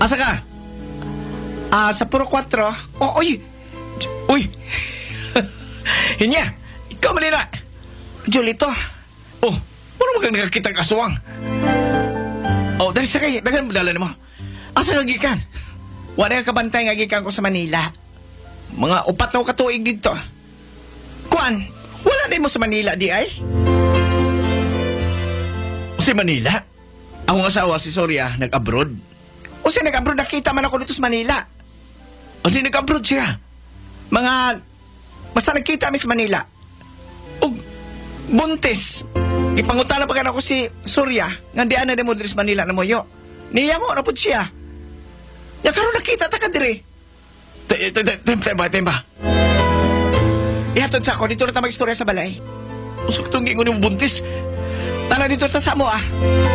Asa ka? Sa Puro 4. Oh, uy! Uy! Hinya! Ikaw manila! Julito! Oh, wala mo kang nakakita kaswang. Oh, dali sa kayo. Dagan mo dala mo. Asa nga gikan? Wala ka kabantay nga gikan ko sa Manila. Mga 4 na katuig dito. Kuan, wala din mo sa Manila di ay? Si Manila? Akong asawa si Soria nag-abroad. O siya nag-abroad, nakita man ako dito sa Manila. O di nag-abroad siya. Basta nagkita kami sa Manila. O, buntis. Ipangutana pa ako si Soria, nga di ana mo diri sa Manila na mo yo. Niya mo, napod siya. Ya karon nakita ta ka diri. Temba. Ihatod sa ako, dito na ta mag-istorya sa balay. Usok tungi ko ni buntis. Tana dito ta sa mo